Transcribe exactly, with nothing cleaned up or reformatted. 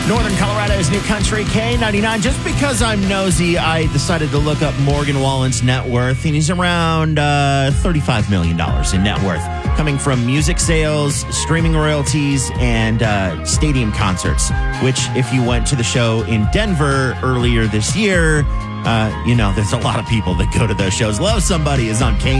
Northern Colorado's New Country K ninety-nine. Just because I'm nosy, I decided to look up Morgan Wallen's net worth, and he's around uh, thirty-five million dollars in net worth, coming from music sales, streaming royalties, and uh, stadium concerts, which if you went to the show in Denver earlier this year, uh, you know, there's a lot of people that go to those shows. Love Somebody is on K